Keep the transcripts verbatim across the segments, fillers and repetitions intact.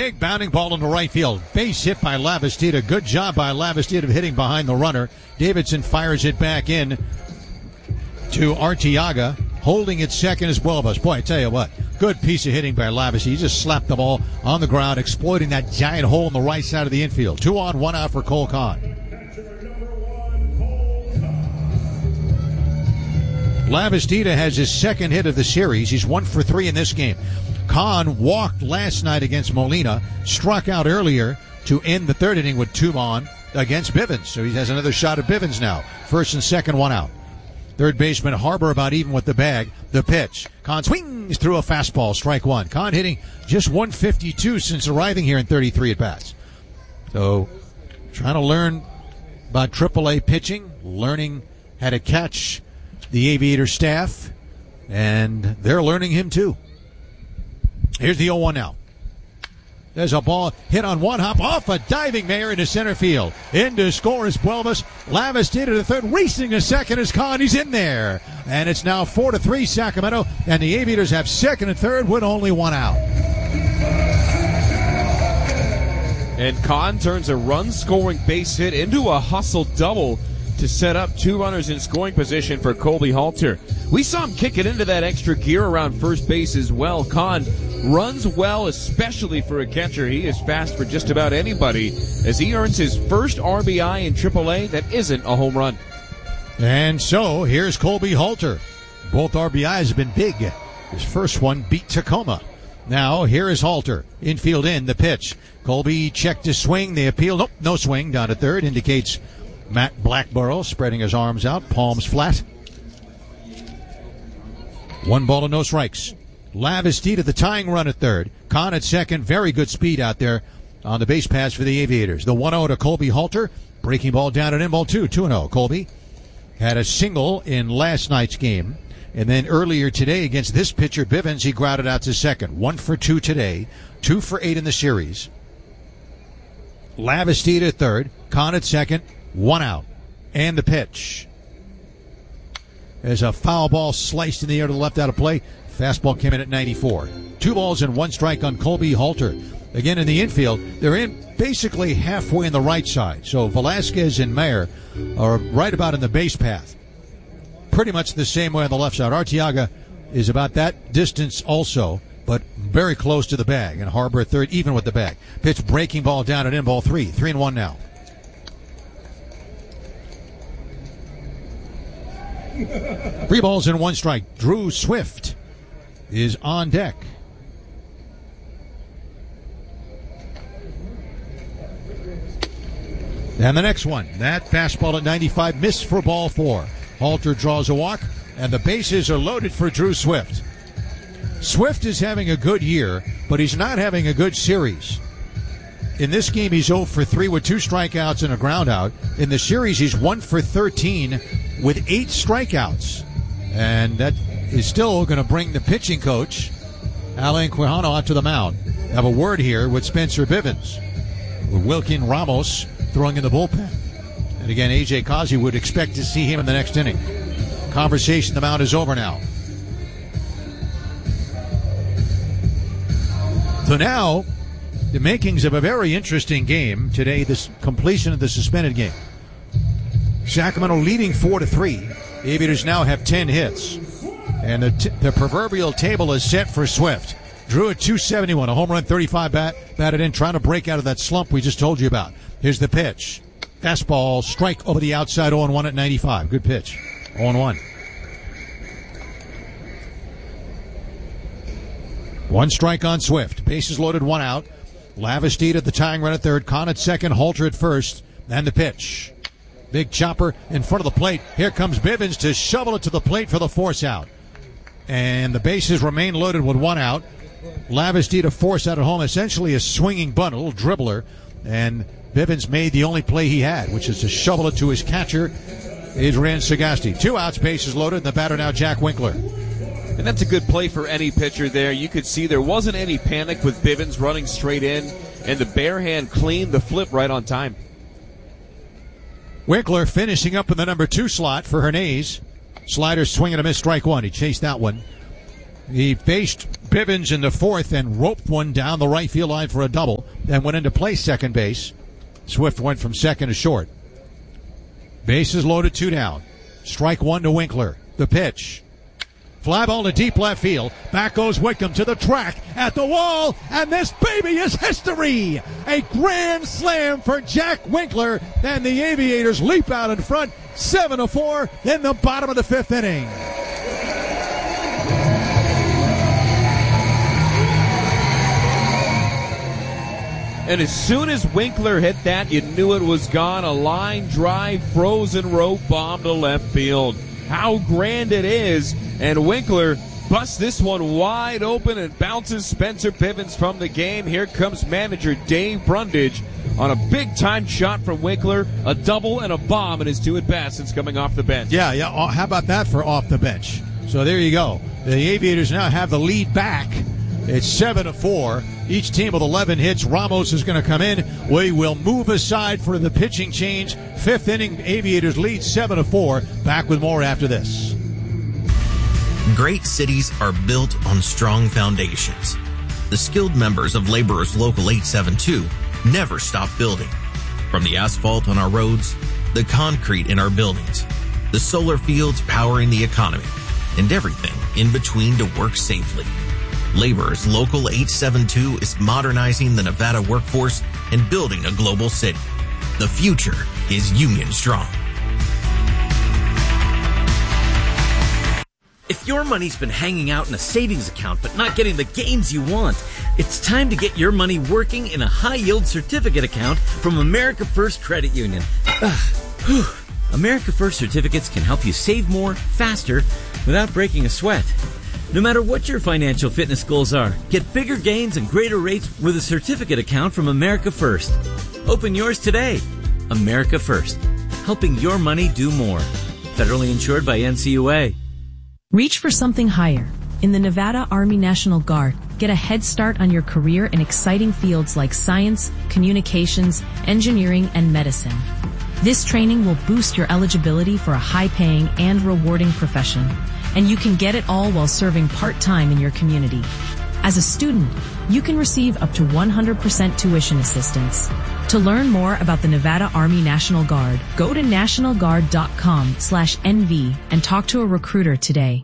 big bounding ball into right field. Base hit by Lavastida. Good job by Lavastida of hitting behind the runner. Davidson fires it back in to Arteaga. Holding it second is Buelvas. Boy, I tell you what, good piece of hitting by Lavastida. He just slapped the ball on the ground, exploiting that giant hole in the right side of the infield. Two on, one out for Cole Kahn. Lavastida has his second hit of the series. He's one for three in this game. Kahn walked last night against Molina, struck out earlier to end the third inning with two on against Bivens. So he has another shot at Bivens now. First and second, one out. Third baseman Harbor about even with the bag. The pitch. Kahn swings through a fastball, strike one. Kahn hitting just one fifty-two since arriving here in thirty-three at-bats. So trying to learn about triple A pitching, learning how to catch the Aviator staff, and they're learning him too. Here's the oh one now. There's a ball hit on one hop off a diving Mayer into center field. In to score is Buelvas. Lavastida to the third, racing a second is Kahn. He's in there. And it's now four to three Sacramento, and the Aviators have second and third with only one out. And Kahn turns a run-scoring base hit into a hustle double to set up two runners in scoring position for Colby Halter. We saw him kick it into that extra gear around first base as well. Kahn runs well, especially for a catcher. He is fast for just about anybody as he earns his first R B I in triple A that isn't a home run. And so here's Colby Halter. Both R B Is have been big. His first one beat Tacoma. Now here is Halter. Infield in, the pitch. Colby checked his swing. The appeal, nope, no swing. Down to third, indicates Matt Blackborough spreading his arms out, palms flat. One ball and no strikes. Lavastida the tying run at third. Kahn at second. Very good speed out there on the base pass for the Aviators. The one oh to Colby Halter. Breaking ball down at in ball two. two and oh. Colby had a single in last night's game. And then earlier today against this pitcher, Bivens, he grounded out to second. One for two today. Two for eight in the series. Lavastida at third. Kahn at second. One out. And the pitch. There's a foul ball sliced in the air to the left out of play. Fastball came in at ninety-four. Two balls and one strike on Colby Halter. Again in the infield, they're in basically halfway in the right side. So Velasquez and Mayer are right about in the base path. Pretty much the same way on the left side. Arteaga is about that distance also, but very close to the bag. And Harbor at third, even with the bag. Pitch breaking ball down at in ball three. Three and one now. Three balls and one strike. Drew Swift is on deck. And the next one, that fastball at ninety-five, missed for ball four. Halter draws a walk, and the bases are loaded for Drew Swift. Swift is having a good year, but he's not having a good series. In this game, he's oh for three with two strikeouts and a ground out. In the series, he's one for thirteen with eight strikeouts. And that is still going to bring the pitching coach, Alan Quijano, out to the mound. Have a word here with Spencer Bivens. With Wilkin Ramos throwing in the bullpen. And again, A J Kazi would expect to see him in the next inning. Conversation, the mound is over now. So now, the makings of a very interesting game today, this completion of the suspended game. Sacramento leading four to three. The Aviators now have ten hits. And the, t- the proverbial table is set for Swift. Drew at two seventy-one, a home run, thirty-five bat, batted in, trying to break out of that slump we just told you about. Here's the pitch. Fastball, strike over the outside, oh and one at ninety-five. Good pitch. oh and one. One strike on Swift. Bases loaded, one out. Lavastida at the tying run at third. Kahn at second. Halter at first. And the pitch. Big chopper in front of the plate. Here comes Bivens to shovel it to the plate for the force out. And the bases remain loaded with one out. Lavastida force out at home. Essentially a swinging bunt, a little dribbler. And Bivens made the only play he had, which is to shovel it to his catcher, Adrian Sagasti. Two outs, bases loaded. And the batter now, Jack Winkler. And that's a good play for any pitcher there. You could see there wasn't any panic with Bivens running straight in, and the bare hand cleaned the flip right on time. Winkler finishing up in the number two slot for Hernandez. Slider swinging a miss, strike one. He chased that one. He faced Bivens in the fourth and roped one down the right field line for a double, then went into play second base. Swift went from second to short. Bases loaded, two down. Strike one to Winkler. The pitch. Fly ball to deep left field. Back goes Whitcomb to the track, at the wall, and this baby is history. A grand slam for Jack Winkler, and the Aviators leap out in front, seven to four in the bottom of the fifth inning. And as soon as Winkler hit that, you knew it was gone. A line drive, frozen rope bomb to left field. How grand it is. And Winkler busts this one wide open and bounces Spencer Bivens from the game. Here comes manager Dave Brundage on a big-time shot from Winkler. A double and a bomb in his two at-bats since coming off the bench. Yeah, yeah. How about that for off the bench? So there you go. The Aviators now have the lead back. It's seven to four. Each team with eleven hits. Ramos is going to come in. We will move aside for the pitching change. Fifth inning, Aviators lead seven to four. Back with more after this. Great cities are built on strong foundations. The skilled members of Laborers Local eight seven two never stop building. From the asphalt on our roads, the concrete in our buildings, the solar fields powering the economy, and everything in between to work safely. Laborers Local eight seven two is modernizing the Nevada workforce and building a global city. The future is Union Strong. If your money's been hanging out in a savings account but not getting the gains you want, it's time to get your money working in a high-yield certificate account from America First Credit Union. America First certificates can help you save more, faster, without breaking a sweat. No matter what your financial fitness goals are, get bigger gains and greater rates with a certificate account from America First. Open yours today. America First, helping your money do more. Federally insured by N C U A. Reach for something higher. In the Nevada Army National Guard, get a head start on your career in exciting fields like science, communications, engineering, and medicine. This training will boost your eligibility for a high-paying and rewarding profession, and you can get it all while serving part-time in your community. As a student, you can receive up to one hundred percent tuition assistance. To learn more about the Nevada Army National Guard, go to national guard dot com slash N V and talk to a recruiter today.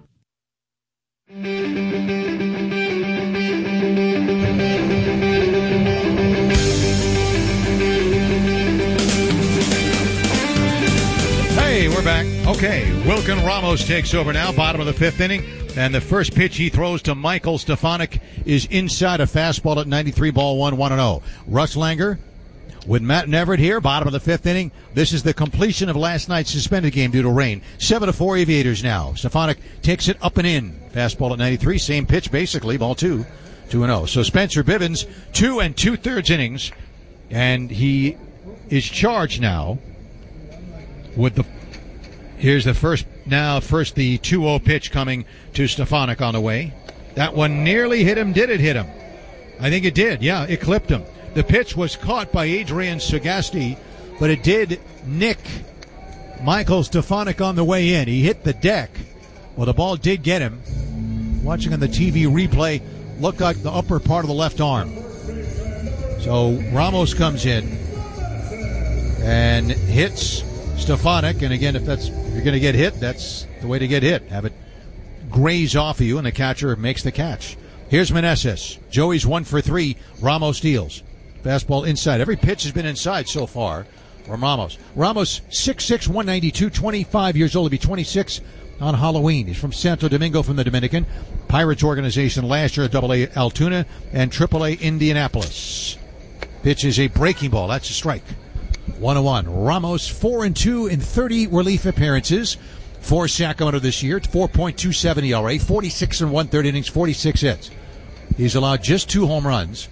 Hey, we're back. Okay, Wilkin Ramos takes over now, bottom of the fifth inning. And the first pitch he throws to Michael Stefanik is inside a fastball at ninety-three, ball one, one and oh. Russ Langer with Matt Neverett here, bottom of the fifth inning. This is the completion of last night's suspended game due to rain. seven to four Aviators now. Stefanik takes it up and in. Fastball at ninety-three, same pitch basically, ball two, two and oh. So Spencer Bivens, two and two-thirds innings, and he is charged now with the... Here's the first, now first the two oh pitch coming to Stefanik on the way. That one nearly hit him. Did it hit him? I think it did. Yeah, it clipped him. The pitch was caught by Adrian Sagasti, but it did nick Michael Stefanik on the way in. He hit the deck. Well, the ball did get him. Watching on the T V replay, looked like the upper part of the left arm. So Ramos comes in and hits Stefanik, and again, if that's if you're going to get hit, that's the way to get hit. Have it graze off of you, and the catcher makes the catch. Here's Meneses. Joey's one for three. Ramos steals. Fastball inside. Every pitch has been inside so far from Ramos. Ramos, six six, one ninety-two, twenty-five years old. He'll be twenty-six on Halloween. He's from Santo Domingo from the Dominican. Pirates organization last year at double A Altoona and triple A Indianapolis. Pitch is a breaking ball. That's a strike. one and one. Ramos, four and two in thirty relief appearances for Sacramento this year. four point two seven E R A, forty-six and one-third innings, forty-six hits. He's allowed just two home runs.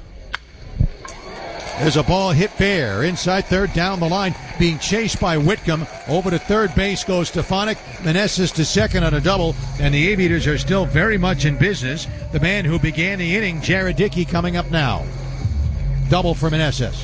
There's a ball hit fair. Inside third, down the line, being chased by Whitcomb. Over to third base goes Stefanik. Meneses to second on a double, and the Aviators are still very much in business. The man who began the inning, Jared Dickey, coming up now. Double for Meneses.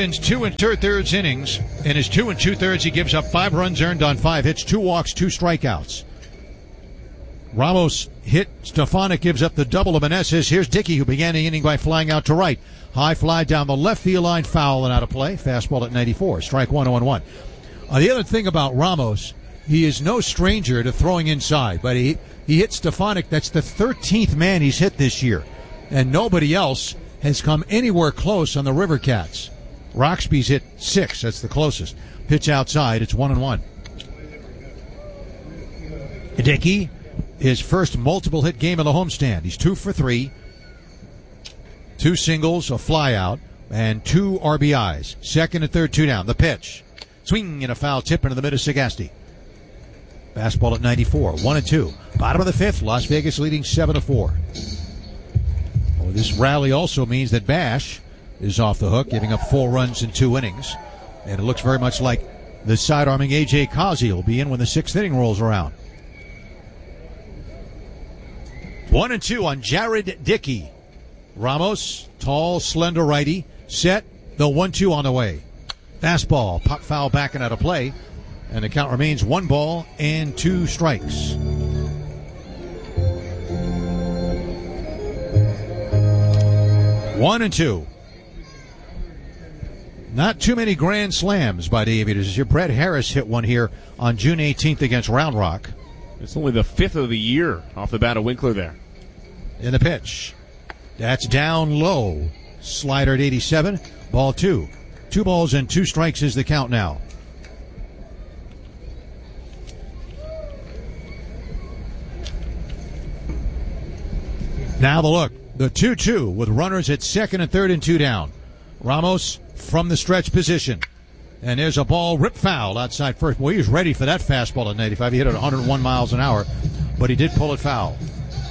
spends two and two-thirds innings. In his two and two-thirds, he gives up five runs earned on five hits, two walks, two strikeouts. Ramos hit. Stefanik gives up the double to Meneses. Here's Dickey, who began the inning by flying out to right. High fly down the left field line, foul and out of play. Fastball at ninety-four. Strike one, oh and one. Uh, the other thing about Ramos, he is no stranger to throwing inside, but he he hit Stefanik. That's the thirteenth man he's hit this year, and nobody else has come anywhere close on the River Cats. Roxby's hit six. That's the closest. Pitch outside. It's one and one. Dickey, his first multiple hit game of the homestand. He's two for three. Two singles, a fly out, and two R B Is. Second and third, two down. The pitch. Swing and a foul tip into the mid of Sagasti. Fastball at ninety-four. One and two. Bottom of the fifth. Las Vegas leading seven to four. Well, this rally also means that Bash is off the hook, giving up four runs in two innings. And it looks very much like the side-arming A J Causey will be in when the sixth inning rolls around. One and two on Jared Dickey. Ramos, tall, slender righty, set, the one two on the way. Fastball, pop foul back and out of play, and the count remains one ball and two strikes. One and two. Not too many grand slams by the Aviators. Your Brett Harris hit one here on June eighteenth against Round Rock. It's only the fifth of the year off the bat of Winkler there. In the pitch. That's down low. Slider at eighty-seven. Ball two. Two balls and two strikes is the count now. Now the look. The two two with runners at second and third and two down. Ramos from the stretch position. And there's a ball ripped foul outside first. Well, he was ready for that fastball at ninety-five. He hit it at one hundred one miles an hour, but he did pull it foul.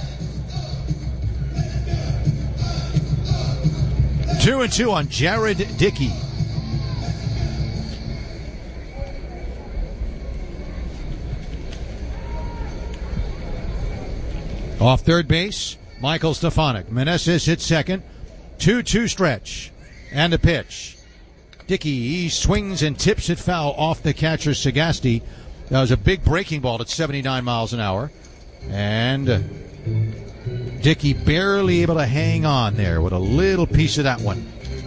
Two and two on Jared Dickey. Off third base, Michael Stefanik. Meneses hits second. two two stretch. And a pitch. Dickey, he swings and tips it foul off the catcher, Sagasti. That was a big breaking ball at seventy-nine miles an hour. And uh, Dickey barely able to hang on there with a little piece of that one.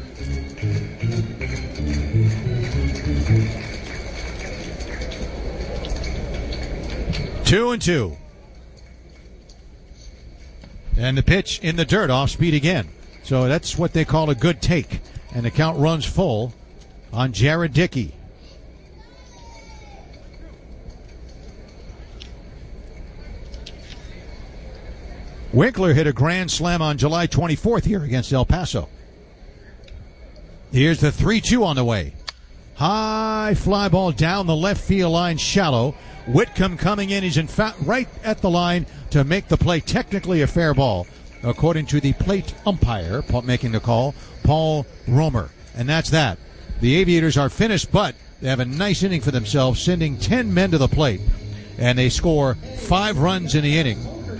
Two and two. And the pitch in the dirt, off speed again. So that's what they call a good take. And the count runs full on Jared Dickey. Winkler hit a grand slam on July twenty-fourth here against El Paso. Here's the three two on the way. High fly ball down the left field line, shallow. Whitcomb coming in. He's in fact right at the line to make the play technically a fair ball, according to the plate umpire making the call, Paul Romer. And that's that. The Aviators are finished, but they have a nice inning for themselves, sending ten men to the plate. And they score five runs in the inning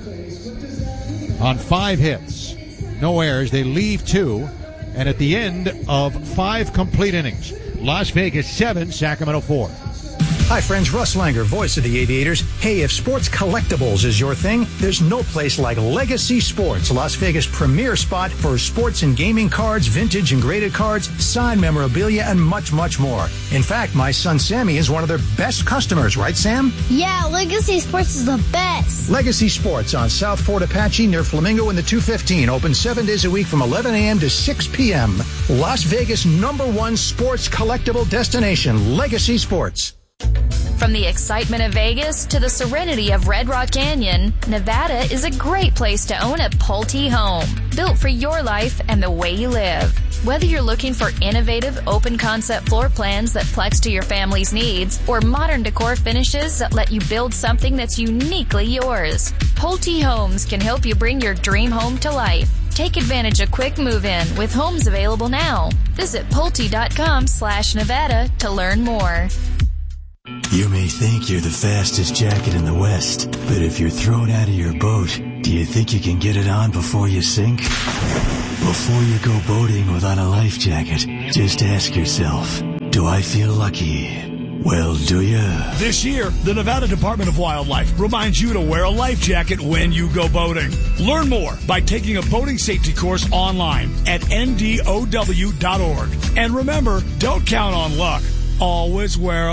on five hits. No errors. They leave two. And at the end of five complete innings, Las Vegas seven, Sacramento four. Hi, friends. Russ Langer, voice of the Aviators. Hey, if sports collectibles is your thing, there's no place like Legacy Sports, Las Vegas' premier spot for sports and gaming cards, vintage and graded cards, signed memorabilia, and much, much more. In fact, my son Sammy is one of their best customers, right, Sam? Yeah, Legacy Sports is the best. Legacy Sports on South Fort Apache near Flamingo in the two fifteen. Open seven days a week from eleven a.m. to six p.m. Las Vegas' number one sports collectible destination, Legacy Sports. From the excitement of Vegas to the serenity of Red Rock Canyon, Nevada is a great place to own a Pulte home, built for your life and the way you live. Whether you're looking for innovative, open-concept floor plans that flex to your family's needs, or modern decor finishes that let you build something that's uniquely yours, Pulte Homes can help you bring your dream home to life. Take advantage of quick move-in with homes available now. Visit Pulte.com slash Nevada to learn more. You may think you're the fastest jacket in the West, but if you're thrown out of your boat, do you think you can get it on before you sink? Before you go boating without a life jacket, Just ask yourself, do I feel lucky? Well, do ya? This year, the Nevada Department of Wildlife reminds you to wear a life jacket when you go boating. Learn more by taking a boating safety course online at N D O W dot org. And remember, don't count on luck. Always wear a